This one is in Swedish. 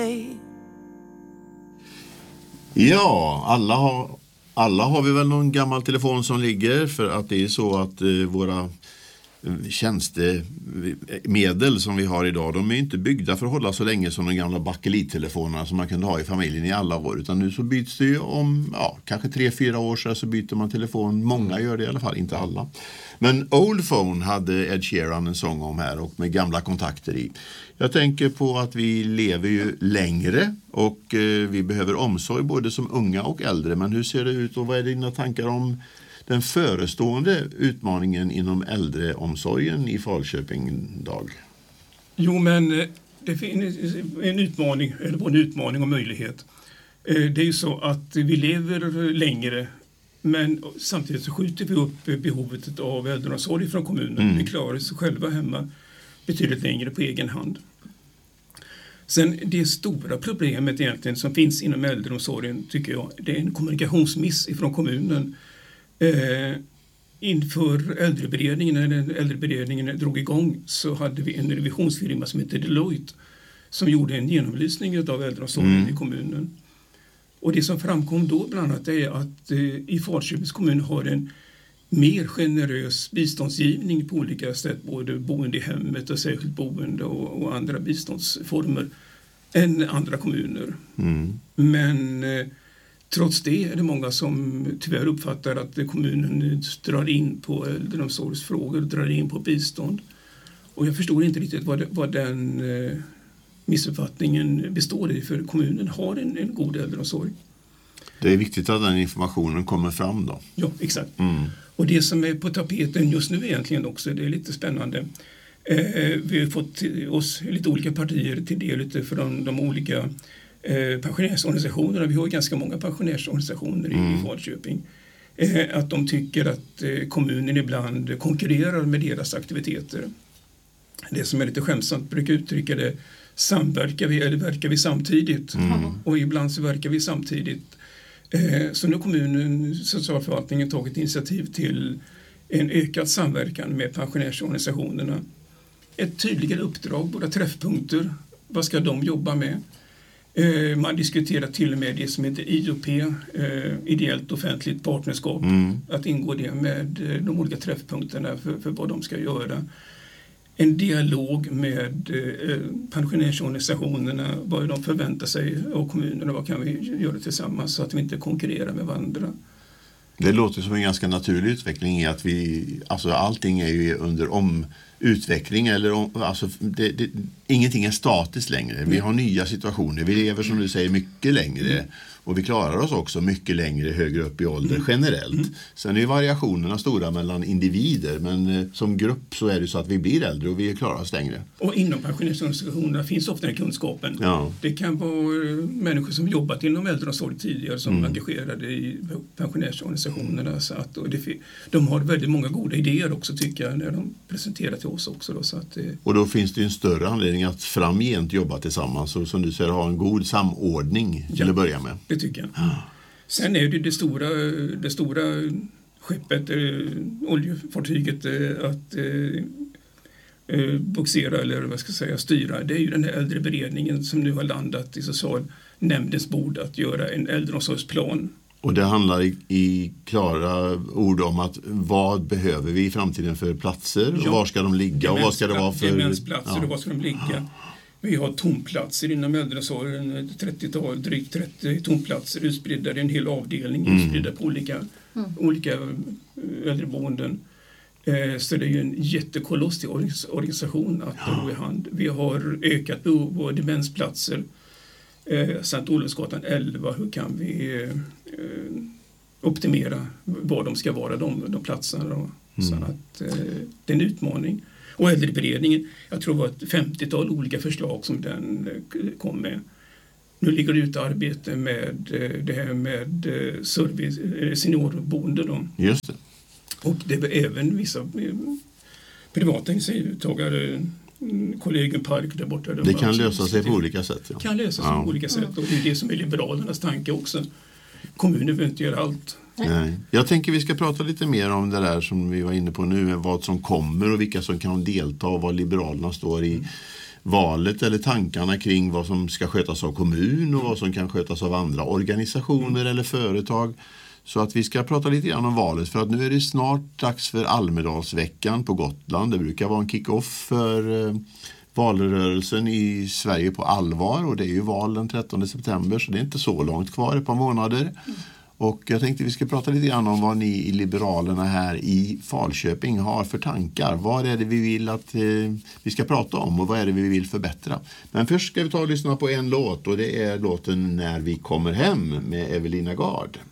Ja, alla har vi väl någon gammal telefon som ligger, för att det är så att våra tjänstemedel som vi har idag, de är inte byggda för att hålla så länge som de gamla bakelittelefonerna som man kunde ha i familjen i alla år, utan nu så byts det ju om kanske 3-4 år så byter man telefon. Många gör det i alla fall, inte alla. Men Old Phone hade Ed Sheeran en sång om här, och med gamla kontakter i. Jag tänker på att vi lever ju längre och vi behöver omsorg både som unga och äldre. Men hur ser det ut och vad är dina tankar om den förestående utmaningen inom äldreomsorgen i Falköping, Dag? Jo, men det finns en utmaning, eller både en utmaning och möjlighet. Det är ju så att vi lever längre, men samtidigt så skjuter vi upp behovet av äldreomsorg från kommunen. Vi klarar oss själva hemma betydligt längre på egen hand. Sen det stora problemet egentligen som finns inom äldreomsorgen, tycker jag, det är en kommunikationsmiss ifrån kommunen. Inför äldreberedningen, när äldreberedningen drog igång, så hade vi en revisionsfirma som heter Deloitte som gjorde en genomlysning av äldreomsorgen i kommunen. Och det som framkom då bland annat är att i Falköpings kommun har en mer generös biståndsgivning på olika sätt, både boende i hemmet och särskilt boende och andra biståndsformer än andra kommuner. Men trots det är det många som tyvärr uppfattar att kommunen drar in på äldreomsorgsfrågor, drar in på bistånd. Och jag förstår inte riktigt vad den missuppfattningen består i, för kommunen har en god äldreomsorg. Det är viktigt att den informationen kommer fram då. Ja, exakt. Och det som är på tapeten just nu egentligen också, det är lite spännande. Vi har fått oss lite olika partier till del från de olika pensionärsorganisationerna. Vi har ganska många pensionärsorganisationer i Falköping. Att de tycker att kommunen ibland konkurrerar med deras aktiviteter. Det som är lite skämsamt brukar uttrycka det, samverkar vi eller verkar vi samtidigt? Och ibland så verkar vi samtidigt. Så nu har kommunen, socialförvaltningen, tagit initiativ till en ökad samverkan med pensionärsorganisationerna. Ett tydligare uppdrag, båda träffpunkter. Vad ska de jobba med? Man diskuterar till och med det som heter IOP, ideellt offentligt partnerskap. Att ingå det med de olika träffpunkterna för vad de ska göra. En dialog med pensionärsorganisationerna, vad de förväntar sig av kommunerna, vad kan vi göra tillsammans så att vi inte konkurrerar med varandra. Det låter som en ganska naturlig utveckling i att allting är ju under utveckling, ingenting är statiskt längre. Vi har nya situationer, vi lever som du säger mycket längre och vi klarar oss också mycket längre högre upp i ålder generellt. Sen är ju variationerna stora mellan individer, men som grupp så är det så att vi blir äldre och vi klarar oss längre. Och inom pensionärsorganisationerna finns ofta den kunskapen. Ja. Det kan vara människor som jobbat inom äldreomsorg tidigare som är engagerade i pensionärsorganisationerna, så att de har väldigt många goda idéer också, tycker jag, när de presenterar till oss också då, så att och då finns det en större anledning att framgent jobba tillsammans och som du säger ha en god samordning till att börja med. Det tycker jag. Sen är det stora skeppet, oljefartyget att boxera eller vad ska jag säga, styra. Det är ju den här äldreberedningen som nu har landat i socialnämndens bord att göra en äldreomsorgsplan. Och det handlar i klara ord om att vad behöver vi i framtiden för platser och var ska de ligga och vad ska det vara för demensplatser och var ska de ligga. Vi har tomplatser inom äldreomsorgen, 30-tal, drygt 30 tomplatser utspridda, det är en hel avdelning utspridda på olika äldreboenden. Så det är ju en jättekolossig organisation att ro i hand. Vi har ökat behov av demensplatser. Sankt Olofsgatan 11, hur kan vi optimera var de ska vara, de platserna. Så att det är en utmaning. Och äldreberedningen, jag tror det var ett 50-tal olika förslag som den kom med. Nu ligger det ut arbete med det här med service, seniorboende då. Just det. Och det är även vissa privata initiativtagare, Kollegium Park där borta. Det kan lösa sig på olika sätt. Ja. Kan lösa sig på olika sätt, och det är det som är liberalernas tanke också. Kommunen behöver inte göra allt. Nej. Jag tänker vi ska prata lite mer om det där som vi var inne på nu, med vad som kommer och vilka som kan delta och vad liberalerna står i valet eller tankarna kring vad som ska skötas av kommun och vad som kan skötas av andra organisationer eller företag. Så att vi ska prata lite grann om valet, för att nu är det snart dags för Almedalsveckan på Gotland. Det brukar vara en kick-off för valrörelsen i Sverige på allvar, och det är ju val den 13 september, så det är inte så långt kvar, ett par månader. Och jag tänkte vi ska prata lite grann om vad ni i Liberalerna här i Falköping har för tankar. Vad är det vi vill att vi ska prata om och vad är det vi vill förbättra? Men först ska vi ta och lyssna på en låt, och det är låten När vi kommer hem med Evelina Gard.